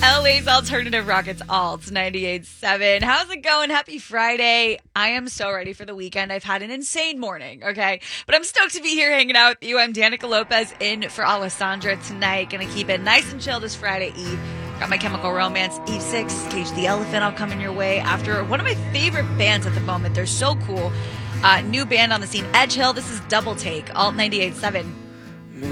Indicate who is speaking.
Speaker 1: LA's Alternative Rockets Alt 98.7. How's it going? Happy Friday. I am so ready for the weekend. I've had an insane morning, okay? But I'm stoked to be here hanging out with you. I'm Danica Lopez in for Alessandra tonight. Gonna keep it nice and chill this Friday Eve. Got My Chemical Romance, Eve 6, Cage the Elephant all coming your way after one of my favorite bands at the moment. They're so cool. New band on the scene, Edge Hill. This is Double Take, Alt 98.7.